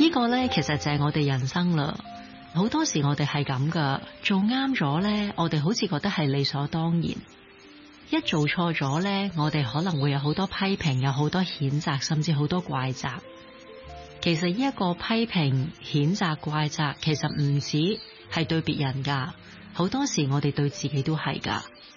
呢個呢，其實就係我哋人生啦。好多時我哋係咁噶，做啱咗呢，我哋好似覺得係理所當然；一做錯咗呢，我哋可能會有好多批評，有好多譴責，甚至好多怪責。其實呢一個批評、譴責、怪責，其實唔止係對別人噶，好多時我哋對自己都係噶。